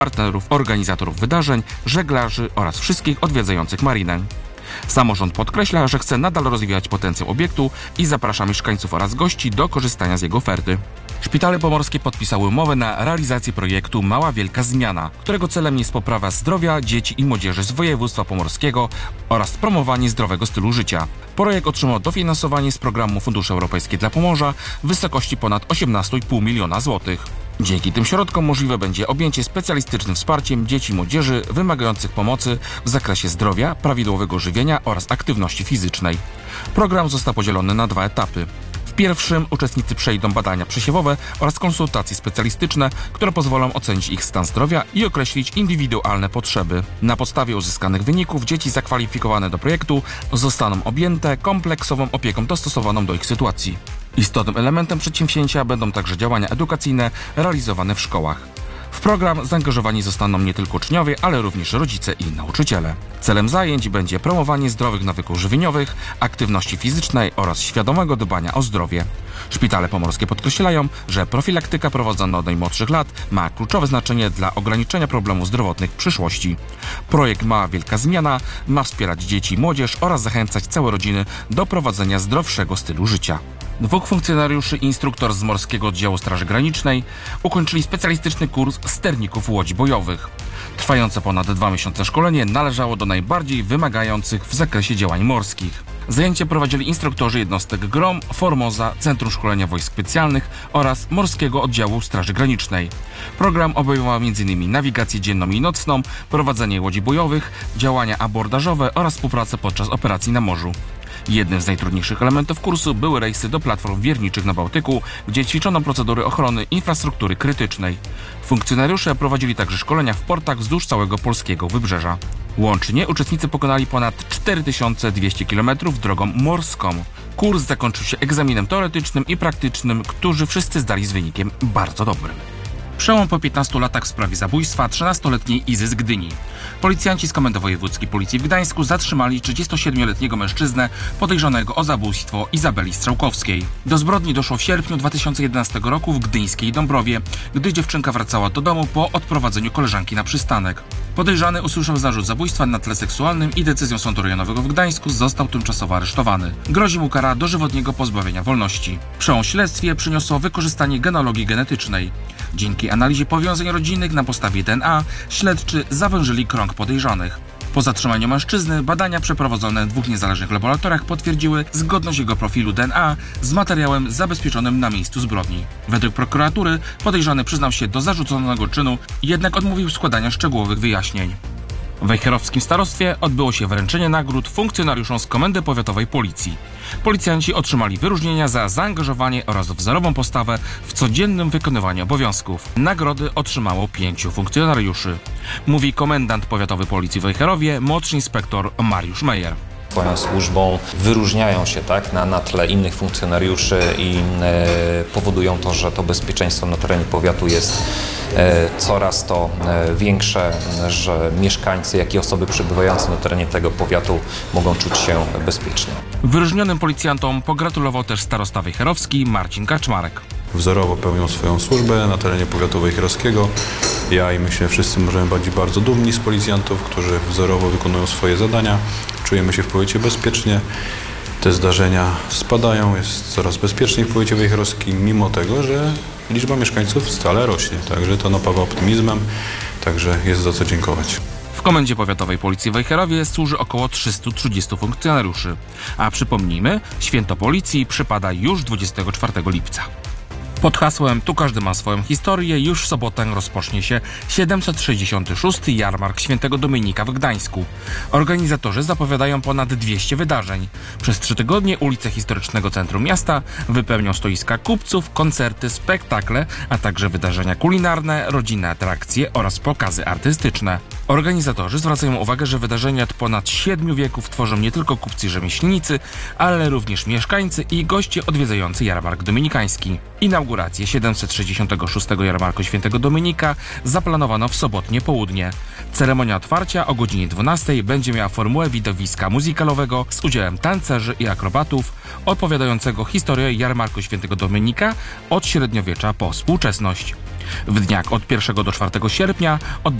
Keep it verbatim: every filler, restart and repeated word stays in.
partnerów, organizatorów wydarzeń, żeglarzy oraz wszystkich odwiedzających marinę. Samorząd podkreśla, że chce nadal rozwijać potencjał obiektu i zaprasza mieszkańców oraz gości do korzystania z jego oferty. Szpitale pomorskie podpisały umowę na realizację projektu Mała Wielka Zmiana, którego celem jest poprawa zdrowia dzieci i młodzieży z województwa pomorskiego oraz promowanie zdrowego stylu życia. Projekt otrzymał dofinansowanie z programu Fundusze Europejskie dla Pomorza w wysokości ponad osiemnaście i pół miliona złotych. Dzięki tym środkom możliwe będzie objęcie specjalistycznym wsparciem dzieci i młodzieży wymagających pomocy w zakresie zdrowia, prawidłowego żywienia oraz aktywności fizycznej. Program został podzielony na dwa etapy. W pierwszym uczestnicy przejdą badania przesiewowe oraz konsultacje specjalistyczne, które pozwolą ocenić ich stan zdrowia i określić indywidualne potrzeby. Na podstawie uzyskanych wyników dzieci zakwalifikowane do projektu zostaną objęte kompleksową opieką dostosowaną do ich sytuacji. Istotnym elementem przedsięwzięcia będą także działania edukacyjne realizowane w szkołach. W program zaangażowani zostaną nie tylko uczniowie, ale również rodzice i nauczyciele. Celem zajęć będzie promowanie zdrowych nawyków żywieniowych, aktywności fizycznej oraz świadomego dbania o zdrowie. Szpitale pomorskie podkreślają, że profilaktyka prowadzona od najmłodszych lat ma kluczowe znaczenie dla ograniczenia problemów zdrowotnych w przyszłości. Projekt Mała Wielka Zmiana ma wspierać dzieci i młodzież oraz zachęcać całe rodziny do prowadzenia zdrowszego stylu życia. Dwóch funkcjonariuszy i instruktor z Morskiego Oddziału Straży Granicznej ukończyli specjalistyczny kurs sterników łodzi bojowych. Trwające ponad dwa miesiące szkolenie należało do najbardziej wymagających w zakresie działań morskich. Zajęcie prowadzili instruktorzy jednostek GROM, Formosa, Centrum Szkolenia Wojsk Specjalnych oraz Morskiego Oddziału Straży Granicznej. Program obejmował między innymi nawigację dzienną i nocną, prowadzenie łodzi bojowych, działania abordażowe oraz współpracę podczas operacji na morzu. Jednym z najtrudniejszych elementów kursu były rejsy do platform wierniczych na Bałtyku, gdzie ćwiczono procedury ochrony infrastruktury krytycznej. Funkcjonariusze prowadzili także szkolenia w portach wzdłuż całego polskiego wybrzeża. Łącznie uczestnicy pokonali ponad cztery tysiące dwieście kilometrów drogą morską. Kurs zakończył się egzaminem teoretycznym i praktycznym, którzy wszyscy zdali z wynikiem bardzo dobrym. Przełom po piętnastu latach w sprawie zabójstwa trzynastoletniej Izy z Gdyni. Policjanci z Komendy Wojewódzkiej Policji w Gdańsku zatrzymali trzydziestosiedmioletniego mężczyznę podejrzanego o zabójstwo Izabeli Strzałkowskiej. Do zbrodni doszło w sierpniu dwa tysiące jedenastego roku w gdyńskiej Dąbrowie, gdy dziewczynka wracała do domu po odprowadzeniu koleżanki na przystanek. Podejrzany usłyszał zarzut zabójstwa na tle seksualnym i decyzją Sądu Rejonowego w Gdańsku został tymczasowo aresztowany. Grozi mu kara dożywotniego pozbawienia wolności. Przełom w śledztwie przyniosło wykorzystanie genealogii genetycznej. Dzięki analizie powiązań rodzinnych na podstawie D N A śledczy zawężyli krąg podejrzanych. Po zatrzymaniu mężczyzny badania przeprowadzone w dwóch niezależnych laboratoriach potwierdziły zgodność jego profilu D N A z materiałem zabezpieczonym na miejscu zbrodni. Według prokuratury podejrzany przyznał się do zarzuconego czynu, jednak odmówił składania szczegółowych wyjaśnień. W wejherowskim starostwie odbyło się wręczenie nagród funkcjonariuszom z Komendy Powiatowej Policji. Policjanci otrzymali wyróżnienia za zaangażowanie oraz wzorową postawę w codziennym wykonywaniu obowiązków. Nagrody otrzymało pięciu funkcjonariuszy. Mówi komendant Powiatowy Policji w Wejherowie, młodszy inspektor Mariusz Mejer. Swoją służbą wyróżniają się tak, na, na tle innych funkcjonariuszy i e, powodują to, że to bezpieczeństwo na terenie powiatu jest e, coraz to e, większe, że mieszkańcy, jak i osoby przebywające na terenie tego powiatu mogą czuć się bezpiecznie. Wyróżnionym policjantom pogratulował też starosta wejherowski Marcin Kaczmarek. Wzorowo pełnią swoją służbę na terenie powiatu wejherowskiego. Ja i myślę, wszyscy możemy być bardzo dumni z policjantów, którzy wzorowo wykonują swoje zadania. Czujemy się w powiecie bezpiecznie. Te zdarzenia spadają, jest coraz bezpieczniej w powiecie wejherowskim, mimo tego, że liczba mieszkańców stale rośnie. Także to napawa optymizmem, także jest za co dziękować. W Komendzie Powiatowej Policji w Wejherowie służy około trzystu trzydziestu funkcjonariuszy. A przypomnijmy, święto Policji przypada już dwudziestego czwartego lipca. Pod hasłem Tu każdy ma swoją historię już w sobotę rozpocznie się siedemset sześćdziesiąty szósty Jarmark Świętego Dominika w Gdańsku. Organizatorzy zapowiadają ponad dwieście wydarzeń. Przez trzy tygodnie ulice historycznego centrum miasta wypełnią stoiska kupców, koncerty, spektakle, a także wydarzenia kulinarne, rodzinne atrakcje oraz pokazy artystyczne. Organizatorzy zwracają uwagę, że wydarzenia od ponad siedmiu wieków tworzą nie tylko kupcy i rzemieślnicy, ale również mieszkańcy i goście odwiedzający Jarmark Dominikański. Inaugurację siedemset sześćdziesiątego szóstego Jarmarku Świętego Dominika zaplanowano w sobotnie południe. Ceremonia otwarcia o godzinie dwunastej będzie miała formułę widowiska muzykalowego z udziałem tancerzy i akrobatów opowiadającego historię Jarmarku Świętego Dominika od średniowiecza po współczesność. W dniach od pierwszego do czwartego sierpnia